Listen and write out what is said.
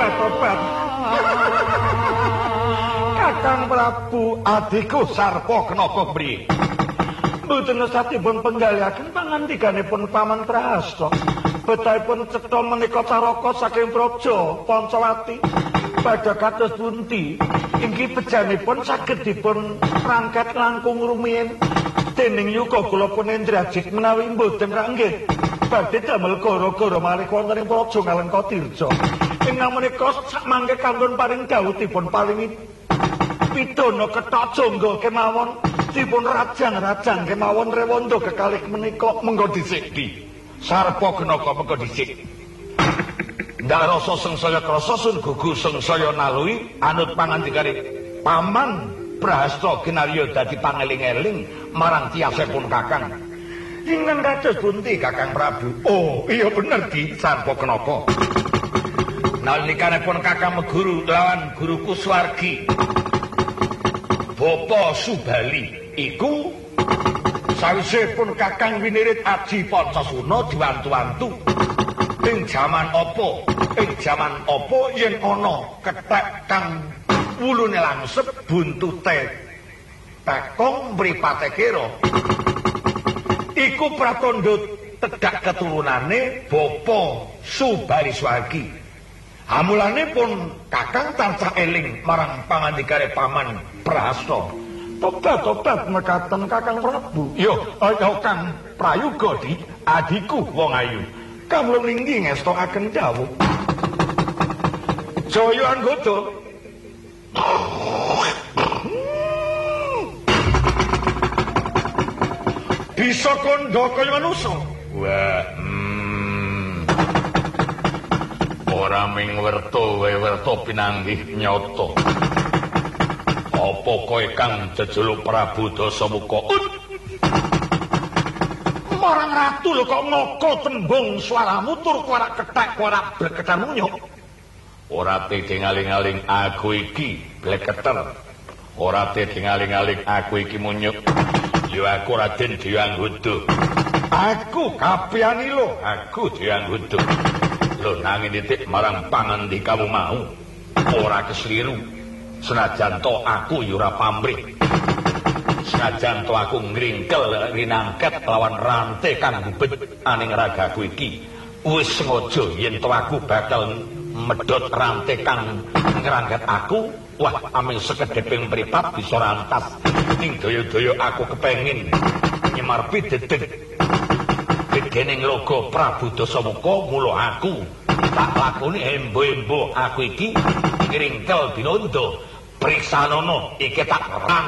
tobat. Kakang Prabu adiku Sarpa kenapa priye? Mboten satipun penggalihaken pangandikanipun Paman Prahasta. Betahipun cetha menika caraka saking Praja Pancawati. Badhe kados pundi inggih bejanipun saged dipun rangket langkung rumiyin dening yuga kula Punendrajit menawi mboten ranggih badhe damel gara-gara malih wonten ing Praja Ngalengkatirja. Ingkang menika samangke kantun paring dawuhipun paringi pidana kethok jangga kemawon dipun rajang-rajang kemawon rewanda kekalih menika mengko dhisik di Sarpa Genaka mengko dhisik. Ndak rasa sengsaya krasa sun gugu sengsaya nalui anut pangandikane Paman Prahasta kinarya dadi pangeling-eling marang tiyasipun Kakang. Ingkang kados pundi Kakang Prabu? Oh, iya bener Ki Sarpa Kenaka. Nalikanipun Kakang meguru lawan guruku Swargi Bapa Subali iku sawise pun Kakang winirit Aji Pancasuna diwantu-wantu ing jaman apa yen ana kethek kang wulune langsep buntute tekong mripate kira iku pratandha tedhak keturunane Bapa Subali Swargi. Hamulane pun Kakang tansah eling marang pangandikane Paman Prahasta. Tobat mekaten Kakang Prabu. Yo, Kang Prayoga di adiku wong ayu. Kamulun inggih ngestokaken dawuh. Jaya anggota. Bisa kandha kaya manusa. Wah, ora ming werta wae werta pinanggih nyata. Apa kowe Kang jejuluk Prabu Dasamuka? Marang ratu lho kok ngoko tembung swaramu tur ora kethek ora bleketan munyuk. Ora tidingaling-aling aku iki bleketer. Ora tidingaling-aling aku iki munyuk. Ya aku Raden Dyanghuda. Aku kapiyani lho, aku Dyanghuda. Lho nanging titik marang pangandikamu mau ora kesliru. Senajan to aku ya ora pamrih. Senajan to aku ngringkel rinangket lawan rantai kang gubet aning ragaku iki. Wis sengaja yen to aku bakal medhot rantai kang ngrangket aku. Wah, aming sekedheping mripat bisa rantas. Ning daya-daya aku kepengin nyemar pidedeg dening logo Prabu Dasamuka mula aku tak lakoni embo-embo aku iki ngringkel binanda priksanana iki tak